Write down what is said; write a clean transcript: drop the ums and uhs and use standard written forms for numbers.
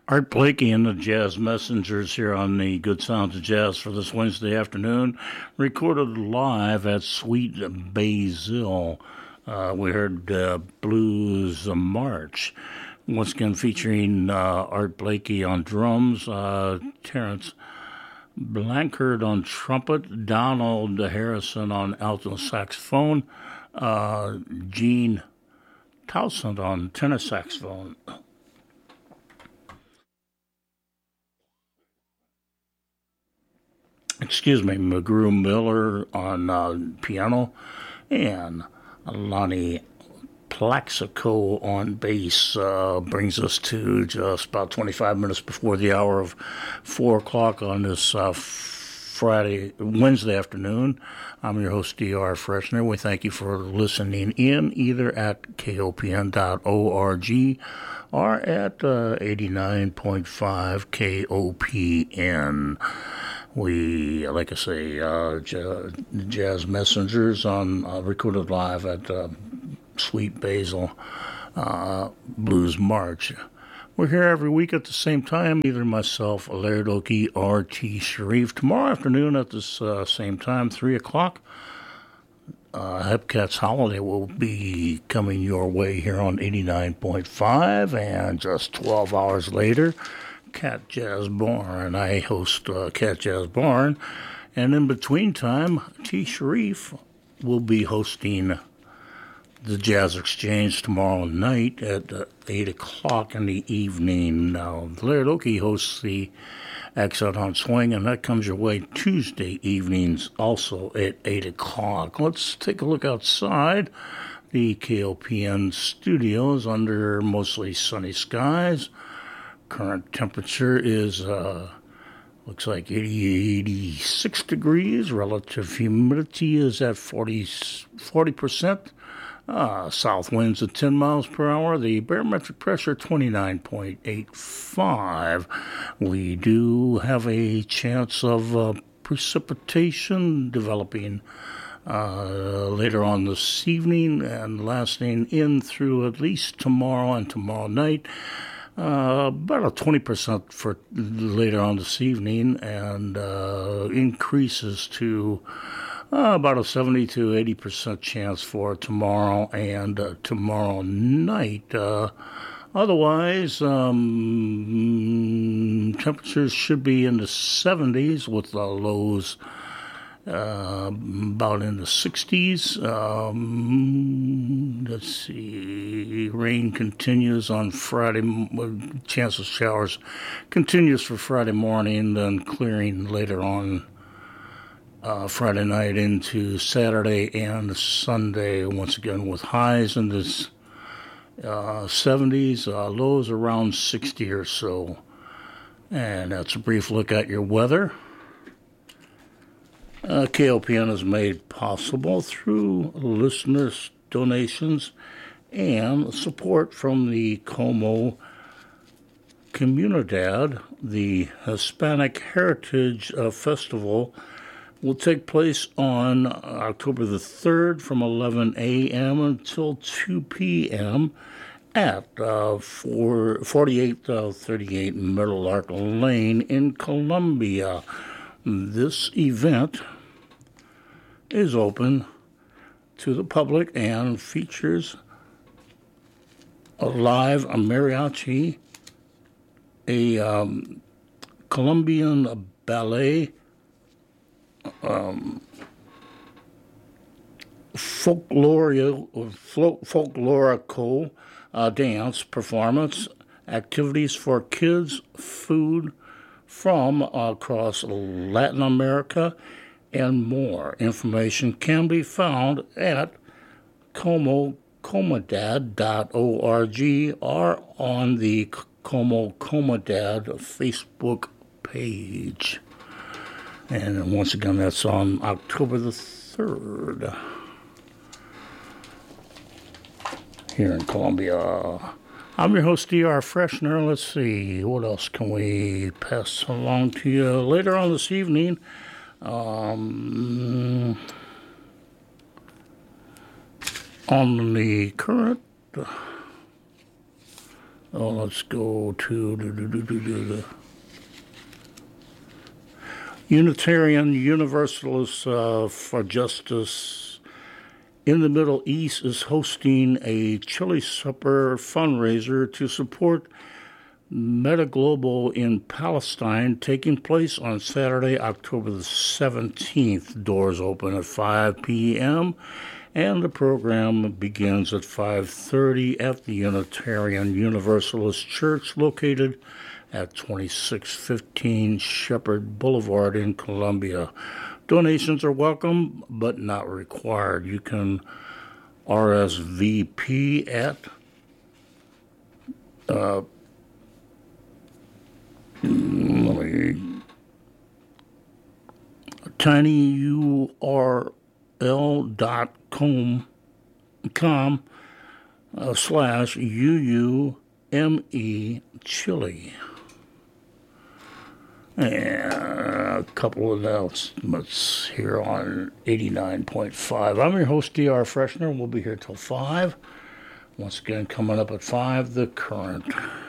Art Blakey and the Jazz Messengers here on the Good Sounds of Jazz for this Wednesday afternoon, recorded live at Sweet Basil. We heard Blues March, once again featuring Art Blakey on drums, Terrence Blanchard on trumpet, Donald Harrison on alto saxophone, Gene Townsend on tenor saxophone. McGrew Miller on piano, and Lonnie Plaxico on bass. Brings us to just about 25 minutes before the hour of 4 o'clock on this Wednesday afternoon. I'm your host, D.R. Freshner. We thank you for listening in either at kopn.org or at 89.5 KOPN. We, like I say, Jazz Messengers on recorded live at Sweet Basil Blues March. We're here every week at the same time, either myself, Laird Oakey, or T. Sharif. Tomorrow afternoon at this same time, 3 o'clock, Hepcat's Holiday will be coming your way here on 89.5, and just 12 hours later, Cat Jazz Barn. I host Cat Jazz Barn, and in between time, T. Sharif will be hosting the Jazz Exchange tomorrow night at 8 o'clock in the evening. Now, Laird Oakey hosts the Accent on Swing, and that comes your way Tuesday evenings also at 8 o'clock. Let's take a look outside. The KOPN studios under mostly sunny skies. Current temperature is, looks like 86 degrees. Relative humidity is at 40%. South winds at 10 miles per hour. The barometric pressure, 29.85. We do have a chance of precipitation developing later on this evening and lasting in through at least tomorrow and tomorrow night. About a 20% for later on this evening, and increases to about a 70 to 80% chance for tomorrow and tomorrow night. Otherwise, temperatures should be in the 70s with the lows about in the 60s. Let's see. Rain continues on Friday. Chance of showers continues for Friday morning, then clearing later on Friday night into Saturday and Sunday. Once again, with highs in the 70s, lows around 60 or so. And that's a brief look at your weather. KOPN is made possible through listeners' donations and support from the Como Comunidad. The Hispanic Heritage Festival will take place on October the 3rd from 11 a.m. until 2 p.m. at 4838 Meadowlark Lane in Columbia. This event is open to the public and features a live mariachi, a Colombian ballet, folklorico dance performance, activities for kids, food from across Latin America, and more. Information can be found at comocomadad.org or on the Como Comadad Facebook page. And once again, that's on October the 3rd here in Columbia. I'm your host, D.R. Freshner. Let's see, what else can we pass along to you later on this evening? On the current Oh, let's go to the Unitarian Universalists for Justice in the Middle East is hosting a chili supper fundraiser to support Meta Global in Palestine, taking place on Saturday, October the 17th. Doors open at 5 p.m. and the program begins at 5:30 at the Unitarian Universalist Church located at 2615 Shepherd Boulevard in Columbia. Donations are welcome but not required. You can RSVP at tinyurl.com /UUME chili. And a couple of announcements here on 89.5. I'm your host, D.R. Freshner. We'll be here till 5. Once again, coming up at 5, The Current.